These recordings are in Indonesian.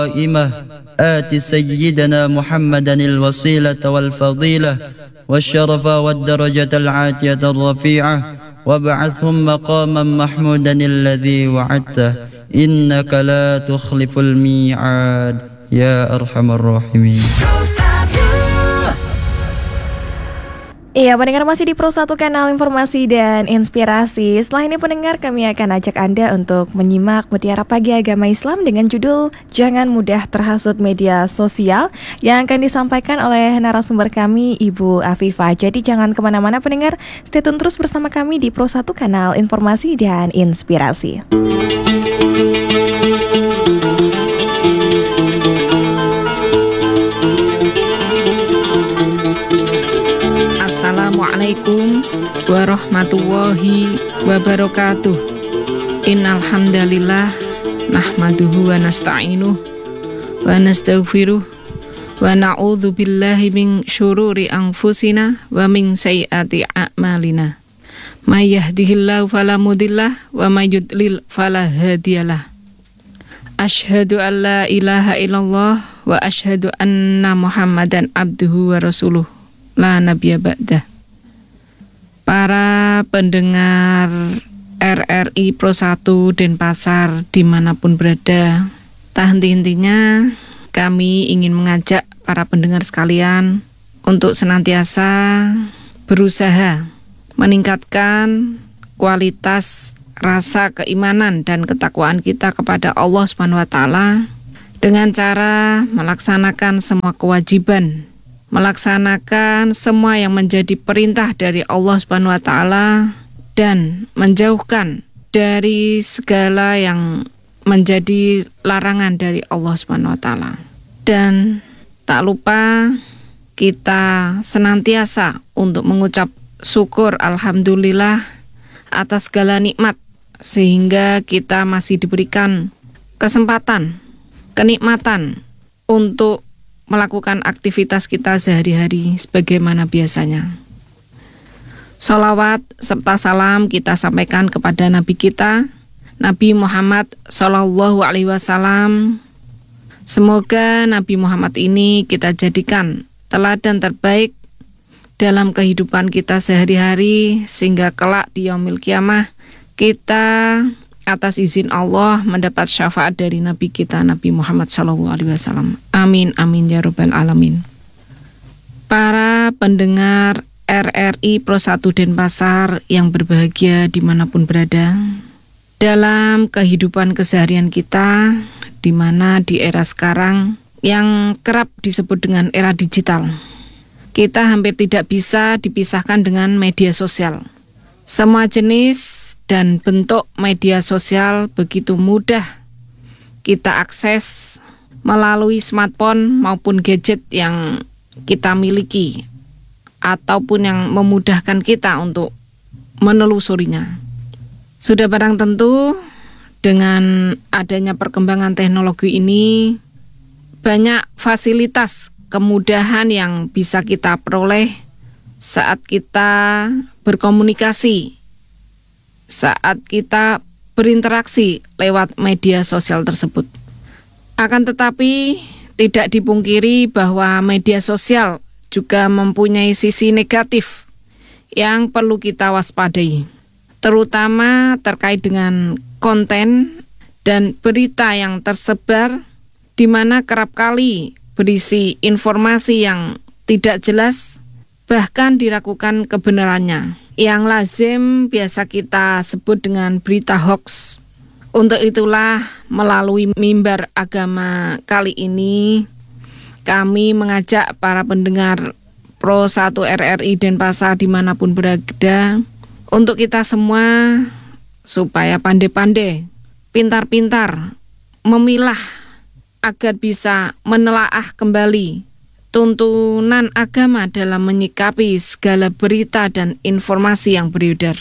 قائمة آت سيدنا محمدا الوسيلة والفضيلة والشرف والدرجة العاتية الرفيعة وابعثهم مقاما محمودا الذي وعدته إنك لا تخلف الميعاد يا أرحم الراحمين. Iya, pendengar masih di Pro 1 Kanal Informasi dan Inspirasi. Setelah ini pendengar, kami akan ajak Anda untuk menyimak Mutiara Pagi Agama Islam dengan judul Jangan Mudah Terhasut Media Sosial yang akan disampaikan oleh narasumber kami, Ibu Afifah. Jadi jangan kemana-mana pendengar, stay tune terus bersama kami di Pro 1 Kanal Informasi dan Inspirasi. Assalamualaikum warahmatullahi wabarakatuh. Innal hamdalillah nahmaduhu wa nasta'inuh wa nastaghfiruh wa na'udzu billahi min syururi anfusina wa min sayyiati a'malina. May yahdihillahu fala mudillah wa may yudlil fala hadiyalah. Asyhadu an la ilaha illallah wa asyhadu anna Muhammadan abduhu wa rasuluh. La nabiyya ba'dah. Para pendengar RRI Pro 1 Denpasar dimanapun berada, tak henti-hentinya kami ingin mengajak para pendengar sekalian untuk senantiasa berusaha meningkatkan kualitas rasa keimanan dan ketakwaan kita kepada Allah SWT dengan cara melaksanakan semua kewajiban, melaksanakan semua yang menjadi perintah dari Allah Subhanahu wa taala dan menjauhkan dari segala yang menjadi larangan dari Allah Subhanahu wa taala. Dan tak lupa kita senantiasa untuk mengucap syukur alhamdulillah atas segala nikmat sehingga kita masih diberikan kesempatan, kenikmatan untuk melakukan aktivitas kita sehari-hari sebagaimana biasanya. Sholawat serta salam kita sampaikan kepada Nabi kita, Nabi Muhammad SAW. Semoga Nabi Muhammad ini kita jadikan teladan terbaik dalam kehidupan kita sehari-hari, sehingga kelak di yaumil qiyamah kita atas izin Allah mendapat syafaat dari Nabi kita, Nabi Muhammad SAW. Amin, amin, ya Rabbal Alamin. Para pendengar RRI Pro 1 Denpasar yang berbahagia dimanapun berada, dalam kehidupan keseharian kita, di mana di era sekarang yang kerap disebut dengan era digital, kita hampir tidak bisa dipisahkan dengan media sosial. Semua jenis dan bentuk media sosial begitu mudah kita akses melalui smartphone maupun gadget yang kita miliki ataupun yang memudahkan kita untuk menelusurinya. Sudah barang tentu dengan adanya perkembangan teknologi ini banyak fasilitas kemudahan yang bisa kita peroleh saat kita berkomunikasi, saat kita berinteraksi lewat media sosial tersebut. Akan tetapi tidak dipungkiri bahwa media sosial juga mempunyai sisi negatif yang perlu kita waspadai, terutama terkait dengan konten dan berita yang tersebar di mana kerap kali berisi informasi yang tidak jelas, bahkan diragukan kebenarannya, yang lazim biasa kita sebut dengan berita hoax. Untuk itulah melalui mimbar agama kali ini kami mengajak para pendengar Pro 1 RRI Denpasar dimanapun berada untuk kita semua supaya pandai-pandai, pintar-pintar memilah agar bisa menelaah kembali tuntunan agama dalam menyikapi segala berita dan informasi yang beredar.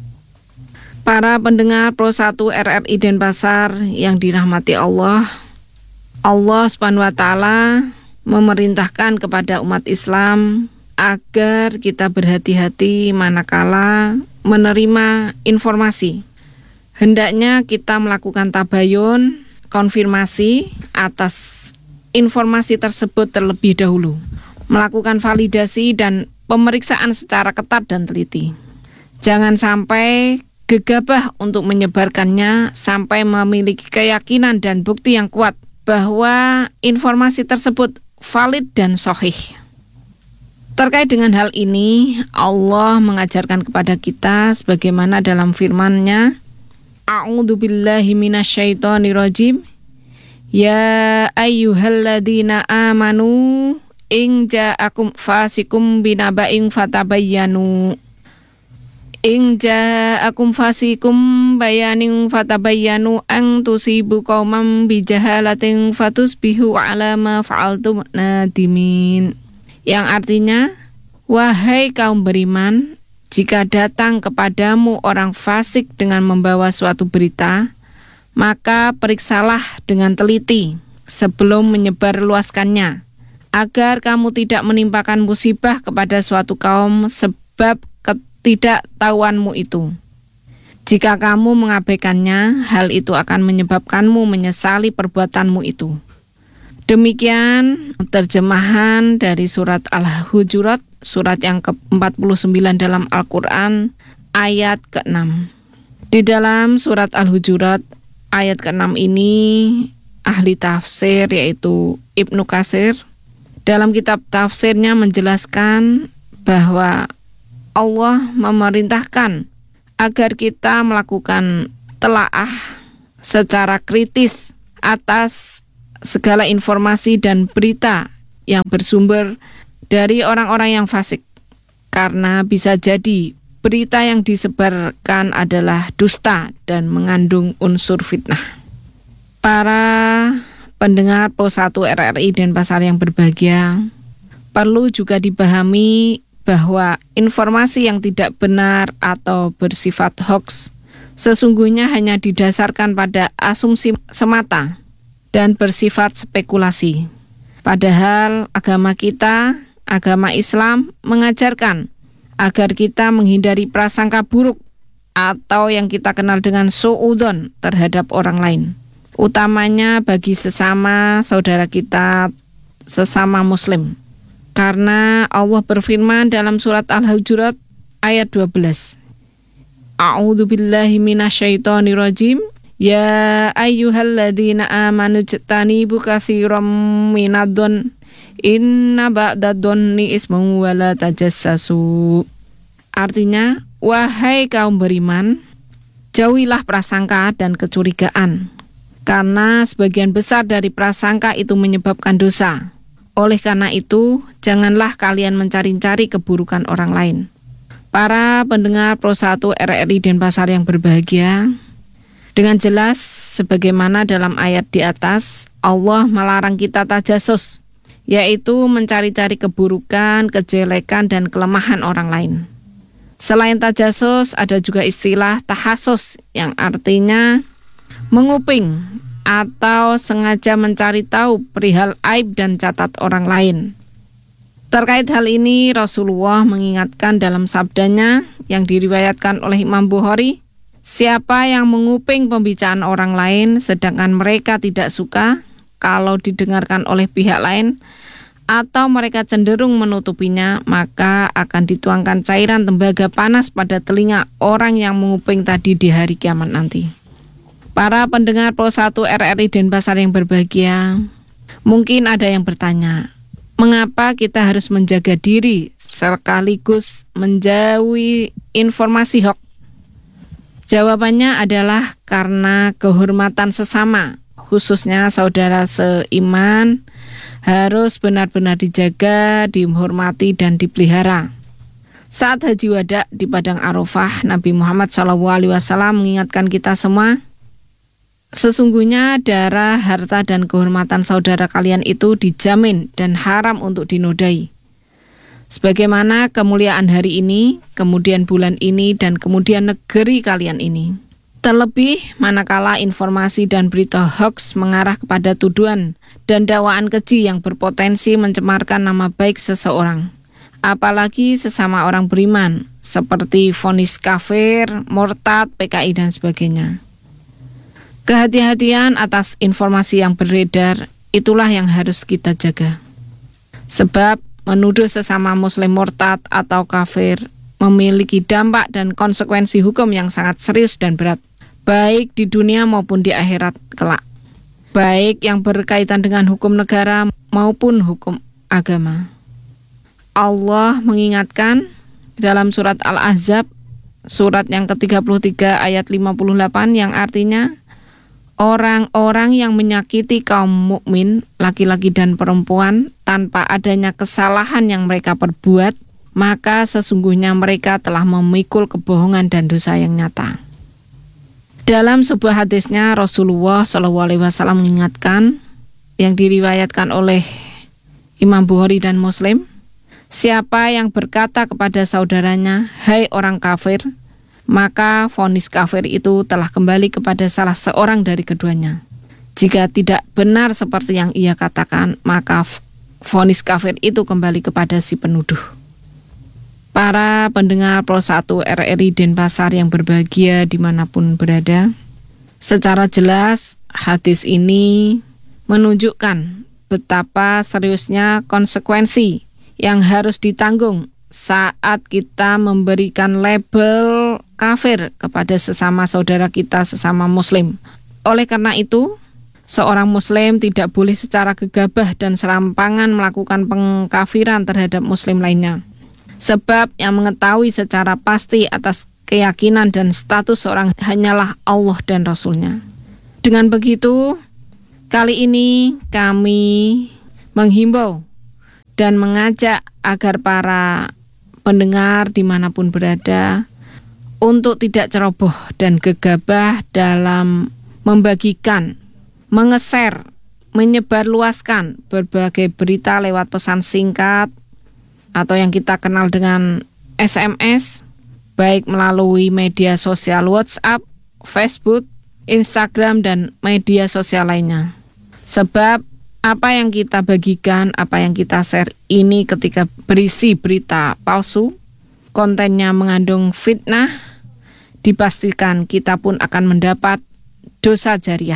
Para pendengar Pro 1 RRI Denpasar yang dirahmati Allah, Allah Subhanahu wa taala memerintahkan kepada umat Islam agar kita berhati-hati manakala menerima informasi. Hendaknya kita melakukan tabayun, konfirmasi atas informasi tersebut terlebih dahulu, melakukan validasi dan pemeriksaan secara ketat dan teliti. Jangan sampai gegabah untuk menyebarkannya sampai memiliki keyakinan dan bukti yang kuat bahwa informasi tersebut valid dan sahih. Terkait dengan hal ini, Allah mengajarkan kepada kita sebagaimana dalam firman-Nya, A'udzubillahi minasyaitonirrajim. Ya ayyuhalladzina amanu in ja'akum fasikum binaba'in fatabayyanu. In ja'akum fasikum bayanin fatabayyanu an tusibu qauman bijahalatin fatusbihu ala ma fa'altum nadimin. Yang artinya, wahai kaum beriman, jika datang kepadamu orang fasik dengan membawa suatu berita, maka periksalah dengan teliti sebelum menyebarluaskannya, agar kamu tidak menimpakan musibah kepada suatu kaum sebab ketidaktahuanmu itu. Jika kamu mengabaikannya, hal itu akan menyebabkanmu menyesali perbuatanmu itu. Demikian terjemahan dari surat Al-Hujurat, surat yang ke-49 dalam Al-Quran, ayat ke-6. Di dalam surat Al-Hujurat, ayat ke-6 ini, ahli tafsir yaitu Ibnu Katsir, dalam kitab tafsirnya menjelaskan bahwa Allah memerintahkan agar kita melakukan telaah secara kritis atas segala informasi dan berita yang bersumber dari orang-orang yang fasik, karena bisa jadi berita yang disebarkan adalah dusta dan mengandung unsur fitnah. Para pendengar Pro1 RRI Denpasar yang berbahagia, perlu juga dipahami bahwa informasi yang tidak benar atau bersifat hoax sesungguhnya hanya didasarkan pada asumsi semata dan bersifat spekulasi. Padahal agama kita, agama Islam, mengajarkan agar kita menghindari prasangka buruk atau yang kita kenal dengan suudzon terhadap orang lain, utamanya bagi sesama saudara kita, sesama muslim. Karena Allah berfirman dalam surat Al-Hujurat ayat 12. A'udzubillahi minasyaitonirrajim. Ya ayyuhalladzina amanu jtanibu katsiran minadh-dhon inna ba'dadh-dhonni ismun wa la tajassasu. Artinya, wahai kaum beriman, jauhilah prasangka dan kecurigaan, karena sebagian besar dari prasangka itu menyebabkan dosa. Oleh karena itu, janganlah kalian mencari-cari keburukan orang lain. Para pendengar Pro1 RRI Denpasar yang berbahagia, dengan jelas sebagaimana dalam ayat di atas, Allah melarang kita tajasus, yaitu mencari-cari keburukan, kejelekan, dan kelemahan orang lain. Selain tajasus, ada juga istilah tahasus yang artinya menguping atau sengaja mencari tahu perihal aib dan catat orang lain. Terkait hal ini, Rasulullah mengingatkan dalam sabdanya yang diriwayatkan oleh Imam Bukhari, siapa yang menguping pembicaraan orang lain sedangkan mereka tidak suka kalau didengarkan oleh pihak lain atau mereka cenderung menutupinya, maka akan dituangkan cairan tembaga panas pada telinga orang yang menguping tadi di hari kiamat nanti. Para pendengar Pro1 RRI Denpasar yang berbahagia, mungkin ada yang bertanya, mengapa kita harus menjaga diri sekaligus menjauhi informasi hoax? Jawabannya adalah karena kehormatan sesama, khususnya saudara seiman, harus benar-benar dijaga, dihormati, dan dipelihara. Saat Haji Wada di Padang Arafah, Nabi Muhammad SAW mengingatkan kita semua, sesungguhnya darah, harta, dan kehormatan saudara kalian itu dijamin dan haram untuk dinodai. Sebagaimana kemuliaan hari ini, kemudian bulan ini, dan kemudian negeri kalian ini. Terlebih, manakala informasi dan berita hoax mengarah kepada tuduhan dan dakwaan keji yang berpotensi mencemarkan nama baik seseorang, apalagi sesama orang beriman, seperti vonis kafir, murtad, PKI, dan sebagainya. Kehati-hatian atas informasi yang beredar itulah yang harus kita jaga. Sebab menuduh sesama muslim murtad atau kafir memiliki dampak dan konsekuensi hukum yang sangat serius dan berat, baik di dunia maupun di akhirat kelak. Baik yang berkaitan dengan hukum negara maupun hukum agama. Allah mengingatkan dalam surat Al-Ahzab, surat yang ke-33 ayat 58 yang artinya, orang-orang yang menyakiti kaum mukmin, laki-laki dan perempuan, tanpa adanya kesalahan yang mereka perbuat, maka sesungguhnya mereka telah memikul kebohongan dan dosa yang nyata. Dalam sebuah hadisnya, Rasulullah SAW mengingatkan, yang diriwayatkan oleh Imam Bukhari dan Muslim, siapa yang berkata kepada saudaranya, "Hai orang kafir," maka vonis kafir itu telah kembali kepada salah seorang dari keduanya. Jika tidak benar seperti yang ia katakan, maka vonis kafir itu kembali kepada si penuduh. Para pendengar Pro 1 RRI Denpasar yang berbahagia dimanapun berada, secara jelas hadis ini menunjukkan betapa seriusnya konsekuensi yang harus ditanggung saat kita memberikan label kafir kepada sesama saudara kita, sesama muslim. Oleh karena itu, seorang muslim tidak boleh secara gegabah dan serampangan melakukan pengkafiran terhadap muslim lainnya. Sebab yang mengetahui secara pasti atas keyakinan dan status seorang hanyalah Allah dan Rasul-Nya. Dengan begitu, kali ini kami menghimbau dan mengajak agar para pendengar dimanapun berada untuk tidak ceroboh dan gegabah dalam membagikan, mengeser, menyebarluaskan berbagai berita lewat pesan singkat atau yang kita kenal dengan SMS, baik melalui media sosial WhatsApp, Facebook, Instagram, dan media sosial lainnya. Sebab apa yang kita bagikan, apa yang kita share ini ketika berisi berita palsu, kontennya mengandung fitnah, dipastikan kita pun akan mendapat dosa jariah.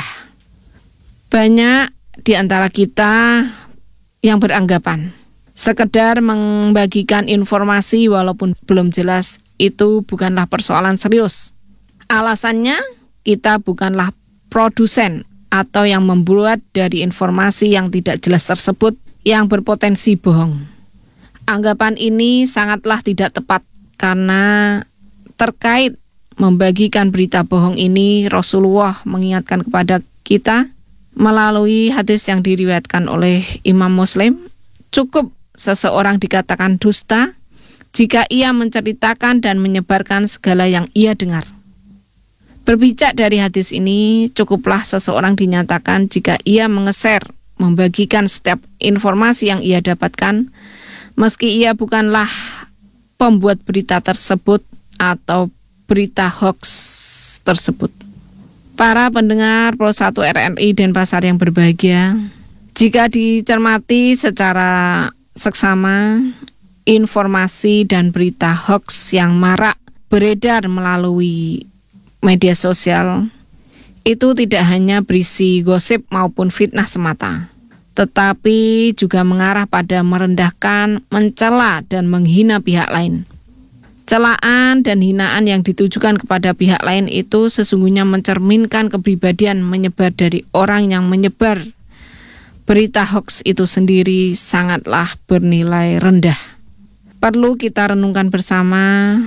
Banyak di antara kita yang beranggapan sekedar membagikan informasi walaupun belum jelas itu bukanlah persoalan serius. Alasannya kita bukanlah produsen atau yang membuat dari informasi yang tidak jelas tersebut yang berpotensi bohong. Anggapan ini sangatlah tidak tepat karena terkait membagikan berita bohong ini Rasulullah mengingatkan kepada kita melalui hadis yang diriwayatkan oleh Imam Muslim, cukup seseorang dikatakan dusta jika ia menceritakan dan menyebarkan segala yang ia dengar. Berbicara dari hadis ini, cukuplah seseorang dinyatakan jika ia mengeser, membagikan setiap informasi yang ia dapatkan, meski ia bukanlah pembuat berita tersebut atau berita hoax tersebut. Para pendengar Pro 1 RRI Denpasar yang berbahagia, jika dicermati secara seksama, informasi dan berita hoax yang marak beredar melalui media sosial itu tidak hanya berisi gosip maupun fitnah semata, tetapi juga mengarah pada merendahkan, mencela dan menghina pihak lain. Celaan dan hinaan yang ditujukan kepada pihak lain itu sesungguhnya mencerminkan kepribadian menyebar dari orang yang menyebar berita hoax itu sendiri sangatlah bernilai rendah. Perlu kita renungkan bersama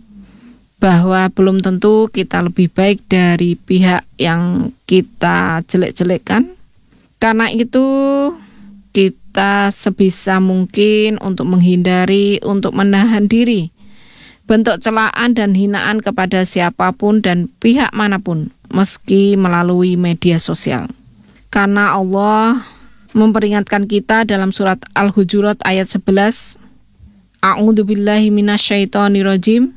bahwa belum tentu kita lebih baik dari pihak yang kita jelek-jelekkan. Karena itu kita sebisa mungkin untuk menghindari, untuk menahan diri bentuk celaan dan hinaan kepada siapapun dan pihak manapun, meski melalui media sosial. Karena Allah memperingatkan kita dalam surat Al-Hujurat ayat 11, A'udzubillahi minasyaitonirrajim.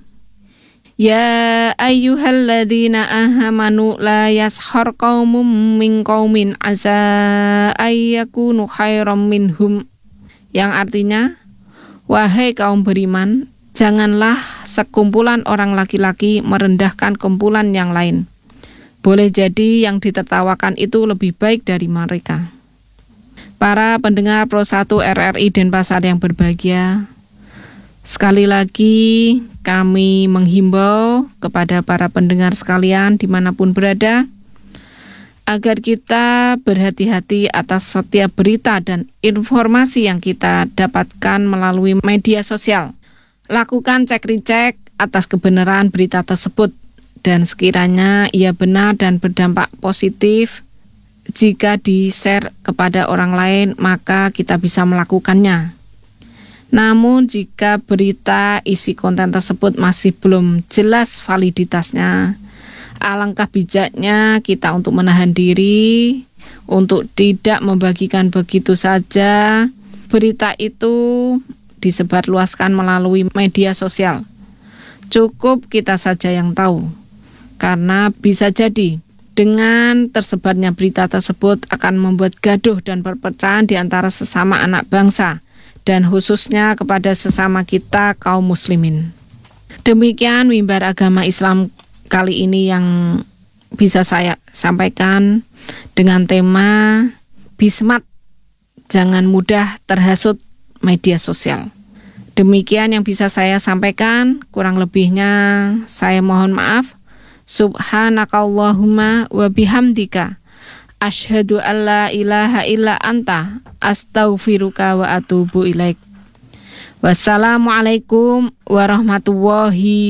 Ya ayyuhalladzina amanu la yashar qaumum min qaumin asa ayyakunu khairam minhum. Yang artinya, wahai kaum beriman, janganlah sekumpulan orang laki-laki merendahkan kumpulan yang lain. Boleh jadi yang ditertawakan itu lebih baik dari mereka. Para pendengar Pro 1 RRI Denpasar yang berbahagia, sekali lagi kami menghimbau kepada para pendengar sekalian dimanapun berada, agar kita berhati-hati atas setiap berita dan informasi yang kita dapatkan melalui media sosial. Lakukan cek-recek atas kebenaran berita tersebut, dan sekiranya ia benar dan berdampak positif, jika di-share kepada orang lain, maka kita bisa melakukannya. Namun jika berita isi konten tersebut masih belum jelas validitasnya, alangkah bijaknya kita untuk menahan diri, untuk tidak membagikan begitu saja berita itu disebarluaskan melalui media sosial. Cukup kita saja yang tahu. Karena bisa jadi dengan tersebarnya berita tersebut akan membuat gaduh dan perpecahan di antara sesama anak bangsa, dan khususnya kepada sesama kita kaum muslimin. Demikian mimbar agama Islam kali ini yang bisa saya sampaikan dengan tema Bismat, jangan mudah terhasut media sosial. Demikian yang bisa saya sampaikan, kurang lebihnya saya mohon maaf. Subhanakallahumma wa bihamdika asyhadu an la ilaha illa anta astaghfiruka wa atubu ilaik. Wassalamualaikum warahmatullahi